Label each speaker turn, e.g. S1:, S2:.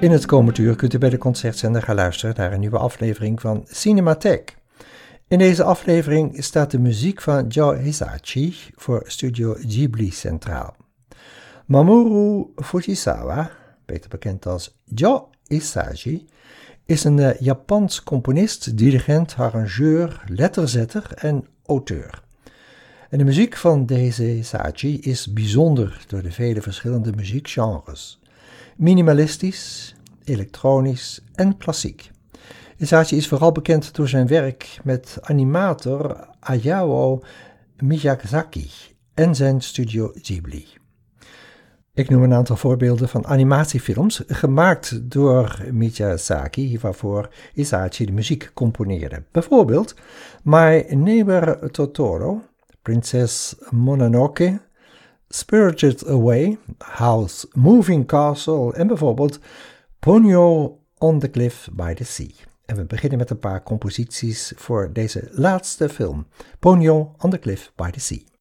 S1: In het komend uur kunt u bij de Concertzender gaan luisteren naar een nieuwe aflevering van Cinematheek. In deze aflevering staat de muziek van Joe Hisaichi voor Studio Ghibli centraal. Mamoru Fujisawa, beter bekend als Joe Hisaichi, is een Japans componist, dirigent, arrangeur, letterzetter en auteur. En de muziek van deze Hisaichi is bijzonder door de vele verschillende muziekgenres. Minimalistisch, elektronisch en klassiek. Hisaichi is vooral bekend door zijn werk met animator Hayao Miyazaki en zijn Studio Ghibli. Ik noem een aantal voorbeelden van animatiefilms gemaakt door Miyazaki, waarvoor Hisaichi de muziek componeerde. Bijvoorbeeld My Neighbor Totoro, Prinses Mononoke, Spirited Away, Howl's Moving Castle en bijvoorbeeld Ponyo on the Cliff by the Sea. En we beginnen met een paar composities voor deze laatste film, Ponyo on the Cliff by the Sea.